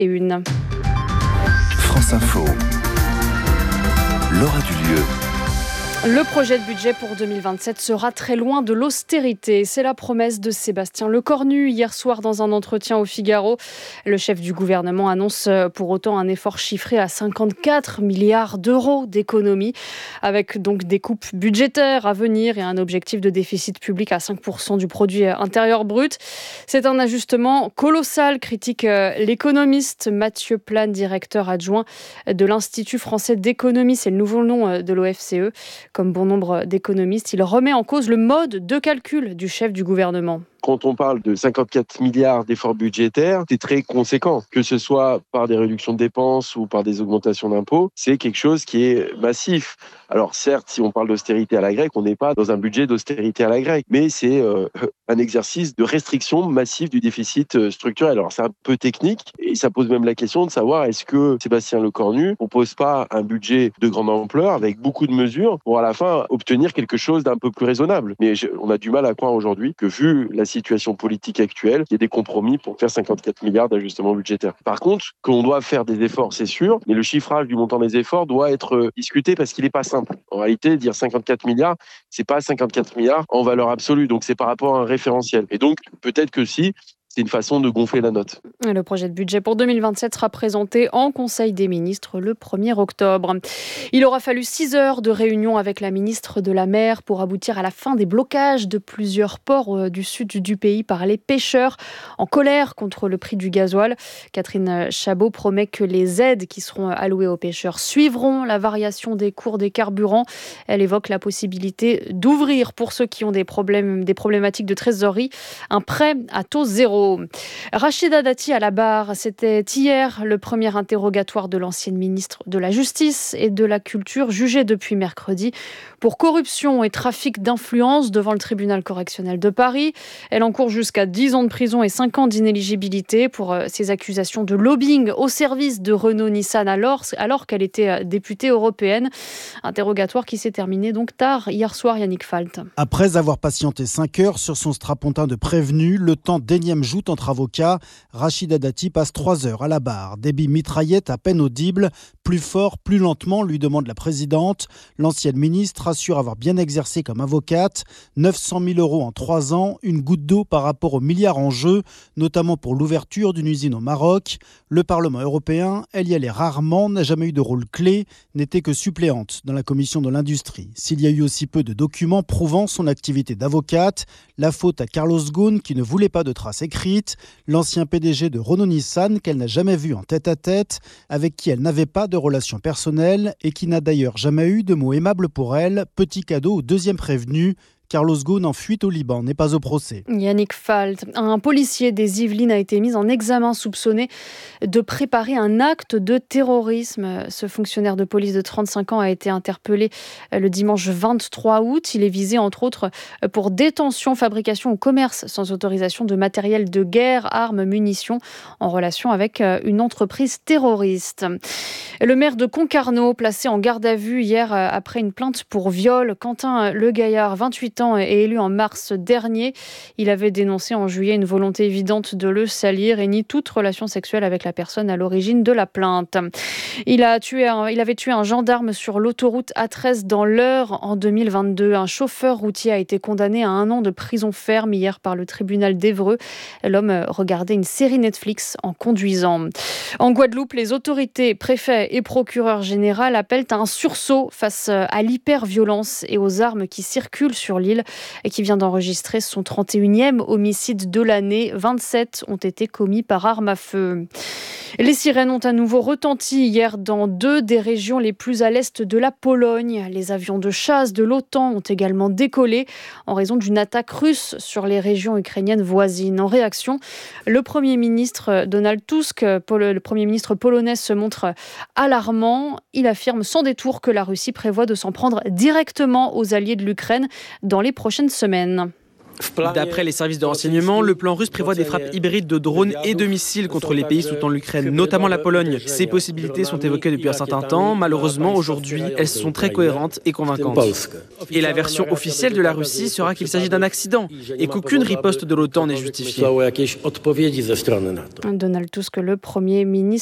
une. France Info. Laura Dulieu. Le projet de budget pour 2027 sera très loin de l'austérité. C'est la promesse de Sébastien Lecornu hier soir dans un entretien au Figaro. Le chef du gouvernement annonce pour autant un effort chiffré à 54 milliards d'euros d'économies, avec donc des coupes budgétaires à venir et un objectif de déficit public à 5% du produit intérieur brut. C'est un ajustement colossal, critique l'économiste Mathieu Plane, directeur adjoint de l'Institut français d'économie. C'est le nouveau nom de l'OFCE. Comme bon nombre d'économistes, il remet en cause le mode de calcul du chef du gouvernement. Quand on parle de 54 milliards d'efforts budgétaires, c'est très conséquent. Que ce soit par des réductions de dépenses ou par des augmentations d'impôts, c'est quelque chose qui est massif. Alors certes, si on parle d'austérité à la grecque, on n'est pas dans un budget d'austérité à la grecque, mais c'est un exercice de restriction massive du déficit structurel. Alors c'est un peu technique et ça pose même la question de savoir est-ce que Sébastien Lecornu propose pas un budget de grande ampleur avec beaucoup de mesures pour à la fin obtenir quelque chose d'un peu plus raisonnable. Mais on a du mal à croire aujourd'hui que vu la situation politique actuelle, il y a des compromis pour faire 54 milliards d'ajustements budgétaires. Par contre, qu'on doit faire des efforts, c'est sûr, mais le chiffrage du montant des efforts doit être discuté parce qu'il n'est pas simple. En réalité, dire 54 milliards, c'est pas 54 milliards en valeur absolue, donc c'est par rapport à un référentiel. Et donc, peut-être que si, c'est une façon de gonfler la note. Le projet de budget pour 2027 sera présenté en Conseil des ministres le 1er octobre. Il aura fallu 6 heures de réunion avec la ministre de la Mer pour aboutir à la fin des blocages de plusieurs ports du sud du pays par les pêcheurs en colère contre le prix du gasoil. Catherine Chabot promet que les aides qui seront allouées aux pêcheurs suivront la variation des cours des carburants. Elle évoque la possibilité d'ouvrir pour ceux qui ont des problématiques de trésorerie un prêt à taux zéro. Rachida Dati à la barre, c'était hier le premier interrogatoire de l'ancienne ministre de la Justice et de la Culture, jugée depuis mercredi pour corruption et trafic d'influence devant le tribunal correctionnel de Paris. Elle encourt jusqu'à 10 ans de prison et 5 ans d'inéligibilité pour ses accusations de lobbying au service de Renault-Nissan alors qu'elle était députée européenne. Interrogatoire qui s'est terminé donc tard hier soir, Yannick Falt. Après avoir patienté 5 heures sur son strapontin de prévenu, le temps d'énième joute entre avocats, Rachida Dati passe 3 heures à la barre. Débit mitraillette à peine audible, plus fort, plus lentement, lui demande la présidente. L'ancienne ministre assure avoir bien exercé comme avocate. 900 000 € en 3 ans, une goutte d'eau par rapport aux milliards en jeu, notamment pour l'ouverture d'une usine au Maroc. Le Parlement européen, elle y allait rarement, n'a jamais eu de rôle clé, n'était que suppléante dans la commission de l'industrie. S'il y a eu aussi peu de documents prouvant son activité d'avocate, la faute à Carlos Ghosn qui ne voulait pas de traces écrites, l'ancien PDG de Renault-Nissan qu'elle n'a jamais vu en tête-à-tête, avec qui elle n'avait pas de relation personnelle et qui n'a d'ailleurs jamais eu de mots aimables pour elle. Petit cadeau au deuxième prévenu. Carlos Ghosn en fuite au Liban n'est pas au procès. Yannick Falt, un policier des Yvelines a été mis en examen soupçonné de préparer un acte de terrorisme. Ce fonctionnaire de police de 35 ans a été interpellé le dimanche 23 août. Il est visé entre autres pour détention, fabrication ou commerce sans autorisation de matériel de guerre, armes, munitions en relation avec une entreprise terroriste. Le maire de Concarneau, placé en garde à vue hier après une plainte pour viol, Quentin Le Gaillard, 28 ans, est élu en mars dernier. Il avait dénoncé en juillet une volonté évidente de le salir et nie toute relation sexuelle avec la personne à l'origine de la plainte. Il avait tué un gendarme sur l'autoroute A13 dans l'Eure en 2022. Un chauffeur routier a été condamné à 1 an de prison ferme hier par le tribunal d'Évreux. L'homme regardait une série Netflix en conduisant. En Guadeloupe, les autorités, préfets et procureurs généraux appellent à un sursaut face à l'hyperviolence et aux armes qui circulent sur l'île et qui vient d'enregistrer son 31e homicide de l'année. 27 ont été commis par arme à feu. Les sirènes ont à nouveau retenti hier dans 2 des régions les plus à l'est de la Pologne. Les avions de chasse de l'OTAN ont également décollé en raison d'une attaque russe sur les régions ukrainiennes voisines. En réaction, le Premier ministre Donald Tusk, le Premier ministre polonais, se montre alarmant. Il affirme sans détour que la Russie prévoit de s'en prendre directement aux alliés de l'Ukraine dans les prochaines semaines. D'après les services de renseignement, le plan russe prévoit des frappes hybrides de drones et de missiles contre les pays soutenant l'Ukraine, notamment la Pologne. Ces possibilités sont évoquées depuis un certain temps. Malheureusement, aujourd'hui, elles sont très cohérentes et convaincantes. Et la version officielle de la Russie sera qu'il s'agit d'un accident et qu'aucune riposte de l'OTAN n'est justifiée. Donald Tusk, le Premier ministre